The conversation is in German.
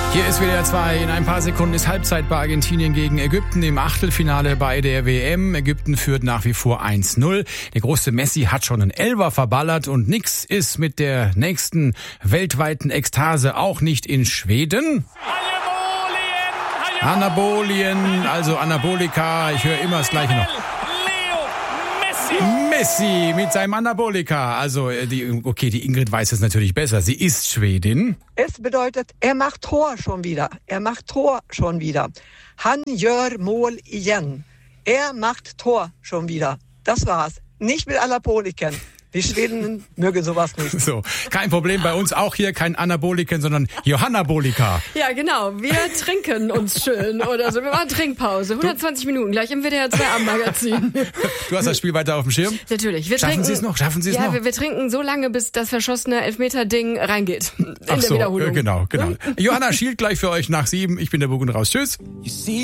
Hier ist WDR 2. In ein paar Sekunden ist Halbzeit bei Argentinien gegen Ägypten im Achtelfinale bei der WM. Ägypten führt nach wie vor 1-0. Der große Messi hat schon einen Elfer verballert und nix ist mit der nächsten weltweiten Ekstase, auch nicht in Schweden. Anabolien, also Anabolika. Ich höre immer das Gleiche noch. Messi mit seinem Anabolika. Also, die Ingrid weiß es natürlich besser. Sie ist Schwedin. Es bedeutet, er macht Tor schon wieder. Han gör mål igen. Er macht Tor schon wieder. Das war's. Nicht mit Anaboliken. Die Schweden mögen sowas nicht. So, kein Problem bei uns auch hier, kein Anaboliken, sondern Johannabolika. Ja, genau. Wir trinken uns schön oder so. Wir machen Trinkpause. 120 Minuten gleich im WDR 2 Abendmagazin. Du hast das Spiel weiter auf dem Schirm? Natürlich. Schaffen Sie es noch? Ja, wir trinken so lange, bis das verschossene Elfmeter-Ding reingeht. In der Wiederholung. Genau. Johanna schielt gleich für euch nach 7. Ich bin der Bug und raus. Tschüss.